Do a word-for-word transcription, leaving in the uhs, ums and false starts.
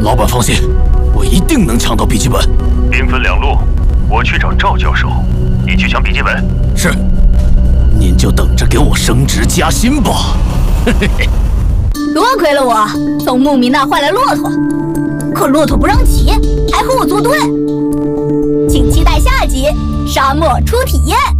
老板放心，我一定能抢到笔记本。 兵分两路，我去找赵教授，你去抢笔记本。 是，您就等着给我升职加薪吧。嘿嘿嘿。 多亏了我从牧民那换来骆驼，可骆驼不让骑，还和我作对。请期待下集《沙漠初体验》。